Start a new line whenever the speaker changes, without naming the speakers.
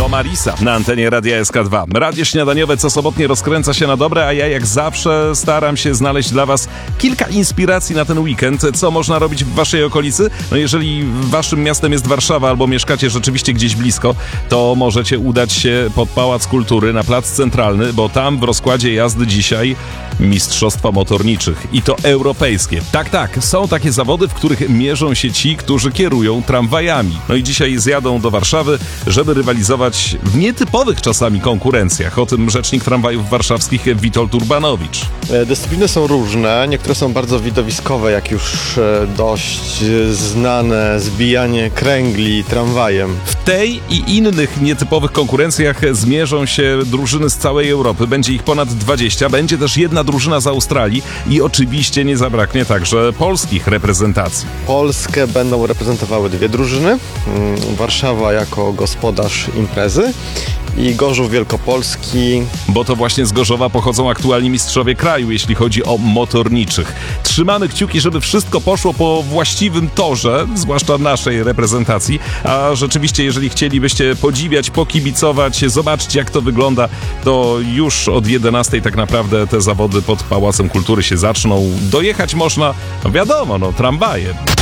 To Marisa na antenie Radia SK2. Radio śniadaniowe co sobotnie rozkręca się na dobre, a ja jak zawsze staram się znaleźć dla Was kilka inspiracji na ten weekend. Co można robić w Waszej okolicy? No jeżeli Waszym miastem jest Warszawa albo mieszkacie rzeczywiście gdzieś blisko, to możecie udać się pod Pałac Kultury na Plac Centralny, bo tam w rozkładzie jazdy dzisiaj mistrzostwa motorniczych i to europejskie. Tak, są takie zawody, w których mierzą się ci, którzy kierują tramwajami. No i dzisiaj zjadą do Warszawy, żeby rywalizować w nietypowych czasami konkurencjach. O tym rzecznik tramwajów warszawskich Witold Urbanowicz.
Dyscypliny są różne, niektóre są bardzo widowiskowe, jak już dość znane zbijanie kręgli tramwajem.
W tej i innych nietypowych konkurencjach zmierzą się drużyny z całej Europy. Będzie ich ponad 20. Będzie też jedna drużyna z Australii i oczywiście nie zabraknie także polskich reprezentacji.
Polskę będą reprezentowały dwie drużyny. Warszawa jako gospodarz imprezy i Gorzów Wielkopolski.
Bo to właśnie z Gorzowa pochodzą aktualni mistrzowie kraju, jeśli chodzi o motorniczych. Trzymamy kciuki, żeby wszystko poszło po właściwym torze, zwłaszcza naszej reprezentacji. A rzeczywiście, jeżeli chcielibyście podziwiać, pokibicować, zobaczyć jak to wygląda, to już od 11 tak naprawdę te zawody pod Pałacem Kultury się zaczną. Dojechać można, no wiadomo, tramwajem.